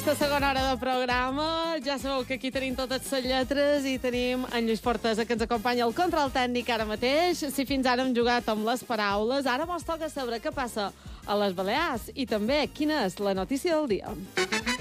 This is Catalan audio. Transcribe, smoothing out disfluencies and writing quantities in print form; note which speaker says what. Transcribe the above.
Speaker 1: la segona hora de programa. Ja sabeu que aquí tenim totes les lletres i tenim en Lluís Fortesa, que ens acompanya al control tècnic ara mateix. Si fins ara hem jugat amb les paraules, ara mos toca saber què passa a les Balears i també quina és la notícia del dia.